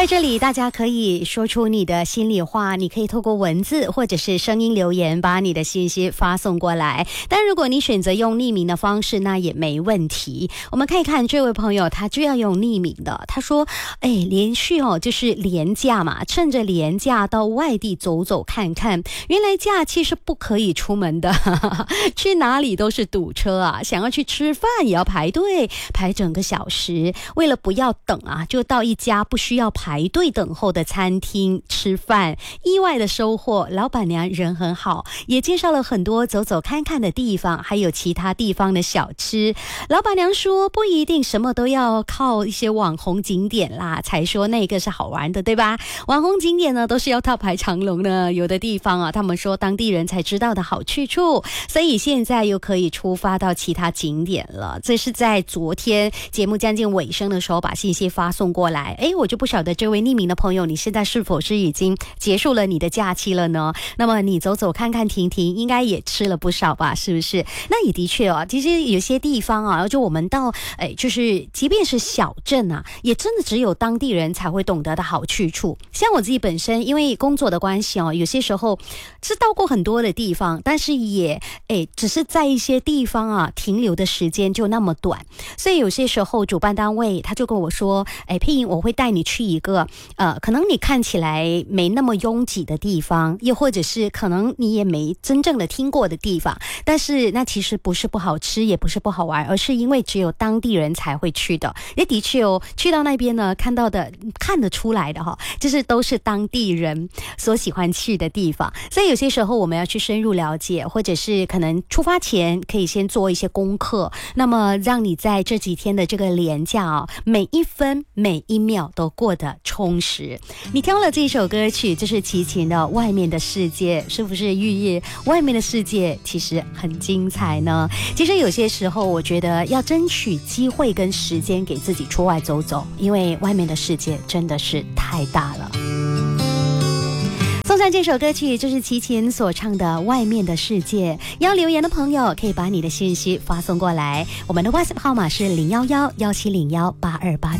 在这里大家可以说出你的心里话，你可以透过文字或者是声音留言把你的信息发送过来，但如果你选择用匿名的方式那也没问题。我们看一看这位朋友他就要用匿名的，他说连续就是连假嘛，趁着连假到外地走走看看，原来假期是不可以出门的去哪里都是堵车啊，想要去吃饭也要排队排整个小时，为了不要等啊，就到一家不需要排队等候的餐厅吃饭，意外的收获，老板娘人很好，也介绍了很多走走看看的地方，还有其他地方的小吃。老板娘说不一定什么都要靠一些网红景点啦才说那个是好玩的，对吧？网红景点呢都是要大排长龙的，有的地方啊他们说当地人才知道的好去处，所以现在又可以出发到其他景点了。这是在昨天节目将近尾声的时候把信息发送过来，我就不晓得这位匿名的朋友你现在是否是已经结束了你的假期了呢？那么你走走看看停停应该也吃了不少吧，是不是？那也的确其实有些地方啊，就我们到就是即便是小镇啊，也真的只有当地人才会懂得的好去处。像我自己本身因为工作的关系有些时候是到过很多的地方，但是也只是在一些地方啊停留的时间就那么短，所以有些时候主办单位他就跟我说佩莹，我会带你去一个可能你看起来没那么拥挤的地方，又或者是可能你也没真正的听过的地方，但是那其实不是不好吃也不是不好玩，而是因为只有当地人才会去的。也的确去到那边呢看得出来的就是都是当地人所喜欢去的地方，所以有些时候我们要去深入了解，或者是可能出发前可以先做一些功课，那么让你在这几天的这个连假每一分每一秒都过得充实。你挑了这首歌曲就是齐秦的《外面的世界》，是不是寓意外面的世界其实很精彩呢？其实有些时候我觉得要争取机会跟时间给自己出外走走，因为外面的世界真的是太大了。送上这首歌曲就是齐秦所唱的《外面的世界》。要留言的朋友可以把你的信息发送过来，我们的 WhatsApp 号码是011-1701-8289。